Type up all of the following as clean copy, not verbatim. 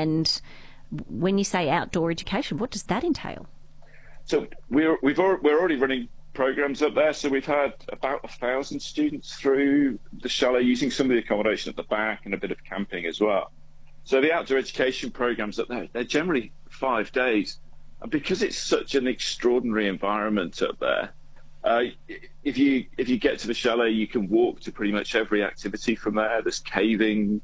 And when you say outdoor education, what does that entail? So we're already running programs up there. So we've had about 1,000 students through the chalet using some of the accommodation at the back and a bit of camping as well. So the outdoor education programs up there, they're generally 5 days. And because it's such an extraordinary environment up there, if you get to the chalet, you can walk to pretty much every activity from there. There's caving,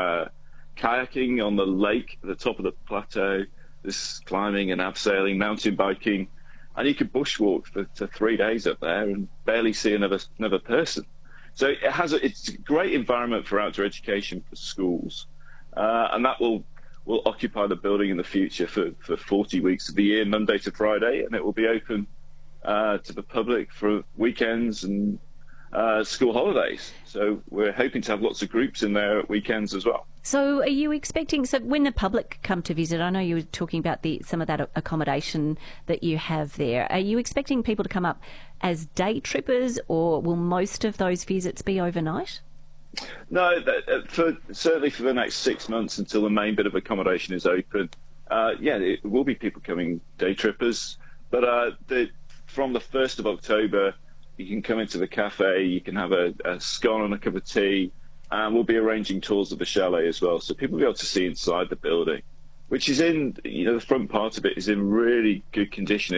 kayaking on the lake at the top of the plateau. There's climbing and abseiling, mountain biking, and you could bushwalk for 3 days up there and barely see another person. So it's a great environment for outdoor education for schools, and that will occupy the building in the future for 40 weeks of the year, Monday to Friday, and it will be open to the public for weekends and school holidays. So we're hoping to have lots of groups in there at weekends as well. So are you expecting, so when the public come to visit, I know you were talking about some of that accommodation that you have there, are you expecting people to come up as day trippers, or will most of those visits be overnight? No, certainly for the next 6 months until the main bit of accommodation is open, it will be people coming day trippers, but from the 1st of October, you can come into the cafe, you can have a scone and a cup of tea, and we'll be arranging tours of the chalet as well. So people will be able to see inside the building, which is the front part of it is in really good condition.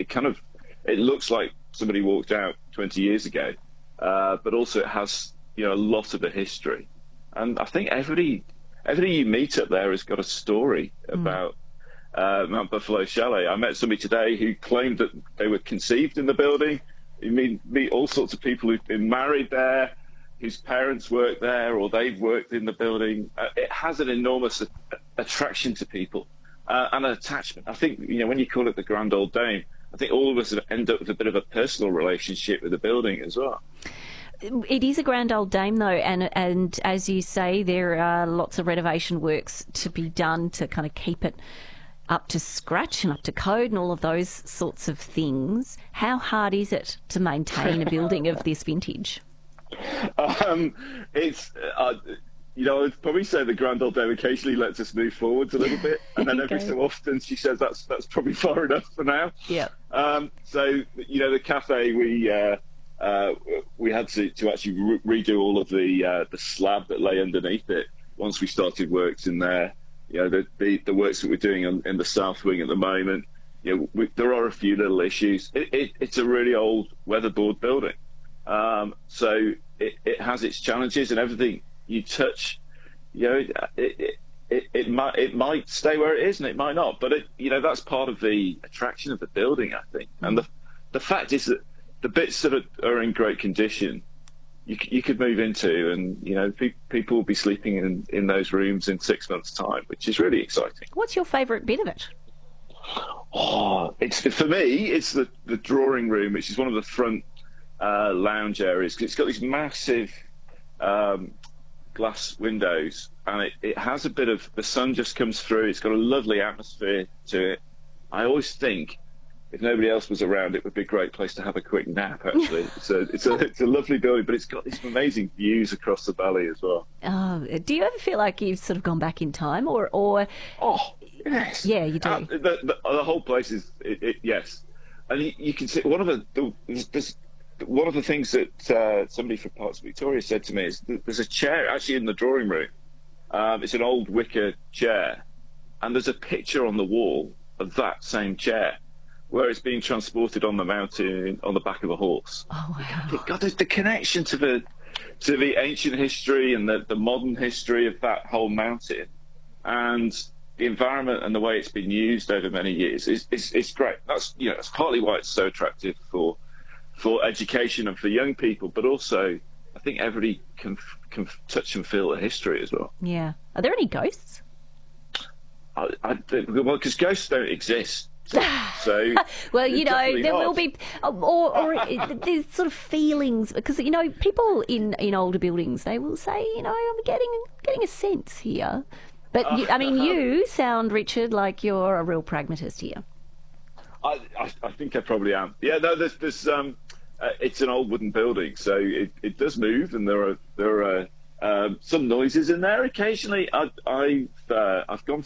It looks like somebody walked out 20 years ago, but also it has, a lot of the history. And I think everybody you meet up there has got a story about Mount Buffalo Chalet. I met somebody today who claimed that they were conceived in the building. You meet all sorts of people who've been married there, whose parents work there, or they've worked in the building. It has an enormous attraction to people and an attachment. I think, when you call it the Grand Old Dame, I think all of us end up with a bit of a personal relationship with the building as well. It is a grand old dame, though, and as you say, there are lots of renovation works to be done to kind of keep it up to scratch and up to code and all of those sorts of things. How hard is it to maintain a building of this vintage? It's I'd probably say the Grand Old Dame occasionally lets us move forwards a little bit, and then every so often she says that's probably far enough for now. Yeah. So the cafe, we had to actually redo all of the slab that lay underneath it once we started works in there. The works that we're doing in the south wing at the moment, there are a few little issues. It's a really old weatherboard building, so it has its challenges, and everything you touch, it might stay where it is, and it might not. But that's part of the attraction of the building, I think. And the fact is that the bits that are in great condition, you could move into, and people will be sleeping in those rooms in 6 months' time, which is really exciting. What's your favourite bit of it? For me, it's the drawing room, which is one of the front lounge areas. It's got these massive glass windows, and it has a bit of, the sun just comes through. It's got a lovely atmosphere to it. I always think, if nobody else was around, it would be a great place to have a quick nap, actually. It's a lovely building, but it's got these amazing views across the valley as well. Do you ever feel like you've sort of gone back in time, or? Oh, yes. Yeah, you do. The whole place is, yes. And you can see, one of the things that somebody from Parks Victoria said to me is there's a chair actually in the drawing room. It's an old wicker chair, and there's a picture on the wall of that same chair, where it's being transported on the mountain on the back of a horse. Oh, wow. God, the connection to the ancient history and the modern history of that whole mountain, and the environment and the way it's been used over many years is great. That's that's partly why it's so attractive for education and for young people, but also I think everybody can touch and feel the history as well. Yeah. Are there any ghosts? Well, because ghosts don't exist. So well, there will be, or there's sort of feelings, because people in older buildings, they will say, I'm getting a sense here. But you sound, Richard, like you're a real pragmatist here. I think I probably am. Yeah, no, there's it's an old wooden building, so it does move, and there are some noises in there occasionally. I've gone